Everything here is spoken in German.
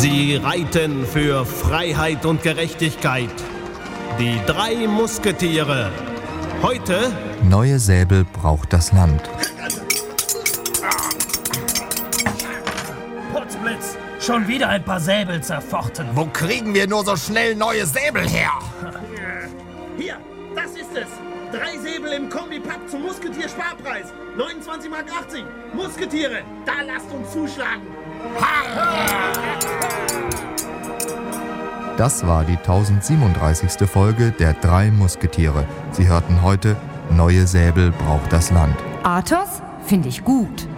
Sie reiten für Freiheit und Gerechtigkeit. Die 3 Musketiere. Heute... Neue Säbel braucht das Land. Potzblitz, schon wieder ein paar Säbel zerfochten. Wo kriegen wir nur so schnell neue Säbel her? Hier, das ist es. 3 Säbel im Kombipack zum Musketier-Sparpreis. 29,80 Mark. Musketiere, da lasst uns zuschlagen. Das war die 1037. Folge der 3 Musketiere. Sie hörten heute, neue Säbel braucht das Land. Athos finde ich gut.